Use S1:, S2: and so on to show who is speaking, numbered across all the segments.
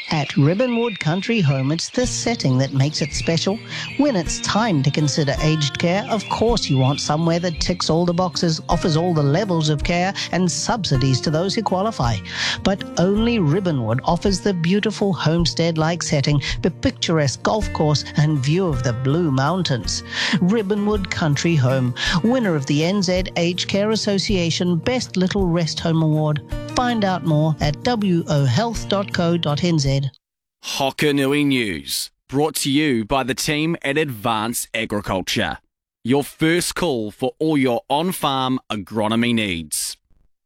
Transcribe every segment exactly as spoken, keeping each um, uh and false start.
S1: At Ribbonwood Country Home, it's this setting that makes it special. When it's time to consider aged care, of course you want somewhere that ticks all the boxes, offers all the levels of care and subsidies to those who qualify. But only Ribbonwood offers the beautiful homestead-like setting, the picturesque golf course and view of the Blue Mountains. Ribbonwood Country Home, winner of the N Z Aged Care Association Best Little Rest Home Award. Find out more at w o health dot co dot n z.
S2: Hokanui News, brought to you by the team at Advanced Agriculture. Your first call for all your on-farm agronomy needs.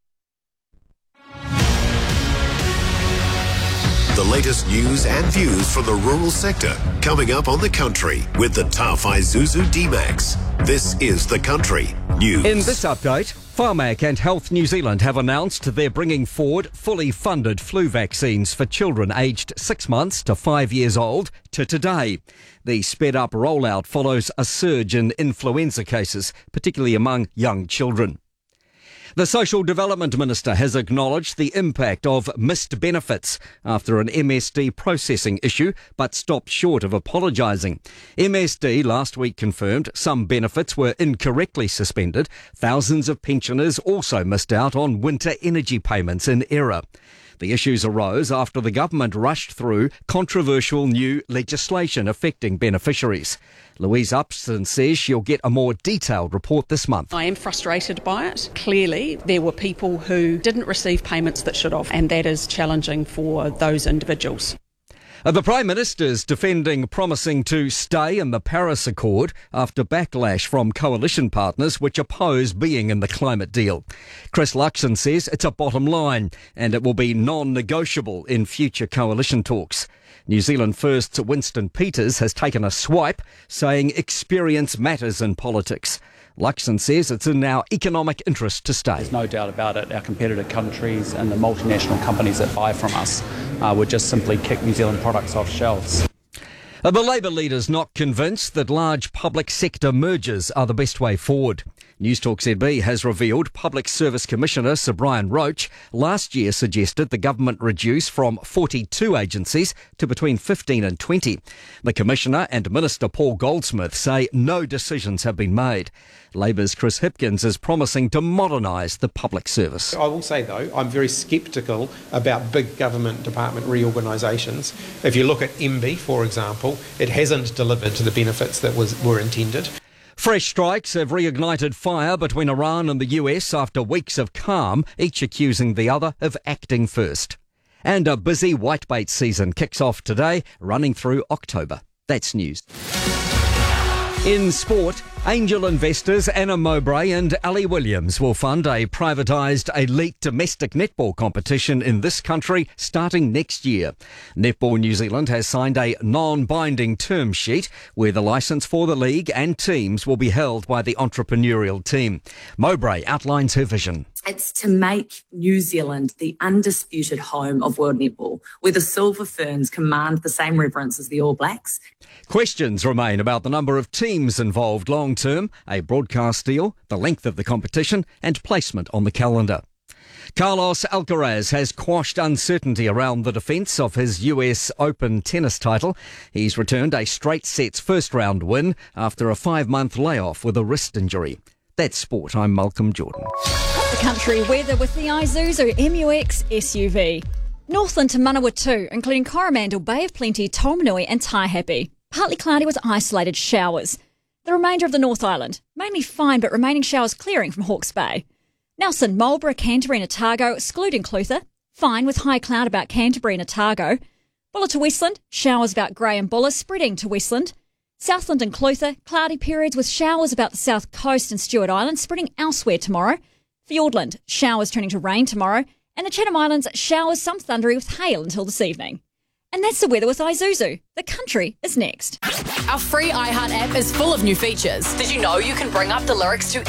S3: The latest news and views from the rural sector coming up on The Country with the tough Isuzu D-Max. This is The Country News.
S4: In this update, Pharmac and Health New Zealand have announced they're bringing forward fully funded flu vaccines for children aged six months to five years old to today. The sped-up rollout follows a surge in influenza cases, particularly among young children. The Social Development Minister has acknowledged the impact of missed benefits after an M S D processing issue, but stopped short of apologising. M S D last week confirmed some benefits were incorrectly suspended. Thousands of pensioners also missed out on winter energy payments in error. The issues arose after the government rushed through controversial new legislation affecting beneficiaries. Louise Upston says she'll get a more detailed report this month.
S5: I am frustrated by it. Clearly, there were people who didn't receive payments that should have, and that is challenging for those individuals.
S4: The Prime Minister's defending promising to stay in the Paris Accord after backlash from coalition partners which oppose being in the climate deal. Chris Luxon says it's a bottom line and it will be non-negotiable in future coalition talks. New Zealand First's Winston Peters has taken a swipe, saying experience matters in politics. Luxon says it's in our economic interest to stay.
S6: There's no doubt about it. Our competitor countries and the multinational companies that buy from us uh, would just simply kick New Zealand products off shelves.
S4: The Labour leader's not convinced that large public sector mergers are the best way forward. Newstalk Z B has revealed Public Service Commissioner Sir Brian Roach last year suggested the government reduce from forty-two agencies to between fifteen and twenty. The Commissioner and Minister Paul Goldsmith say no decisions have been made. Labour's Chris Hipkins is promising to modernise the public service.
S7: I will say, though, I'm very sceptical about big government department reorganisations. If you look at M B I, for example, it hasn't delivered to the benefits that was were intended.
S4: Fresh strikes have reignited fire between Iran and the U S after weeks of calm, each accusing the other of acting first. And a busy whitebait season kicks off today, running through October. That's news. In sport, angel investors Anna Mowbray and Ali Williams will fund a privatised elite domestic netball competition in this country starting next year. Netball New Zealand has signed a non-binding term sheet where the licence for the league and teams will be held by the entrepreneurial team. Mowbray outlines her vision.
S8: It's to make New Zealand the undisputed home of world netball, where the Silver Ferns command the same reverence as the All Blacks.
S4: Questions remain about the number of teams involved long term, a broadcast deal, the length of the competition and placement on the calendar. Carlos Alcaraz has quashed uncertainty around the defence of his U S Open tennis title. He's returned a straight sets first round win after a five-month layoff with a wrist injury. That's sport. I'm Malcolm Jordan.
S9: The country weather with the Isuzu M U X S U V. Northland to Manawatu, including Coromandel, Bay of Plenty, Taumarunui and Taihape. Partly cloudy with isolated showers. The remainder of the North Island, mainly fine but remaining showers clearing from Hawke's Bay. Nelson, Marlborough, Canterbury and Otago, excluding Clutha. Fine with high cloud about Canterbury and Otago. Bulla to Westland, showers about Grey and Bulla, spreading to Westland. Southland and Clutha, cloudy periods with showers about the south coast and Stewart Island, spreading elsewhere tomorrow. Fiordland, showers turning to rain tomorrow. And the Chatham Islands, showers, some thundery with hail until this evening. And that's the weather with Isuzu. The country is next.
S10: Our free iHeart app is full of new features. Did you know you can bring up the lyrics to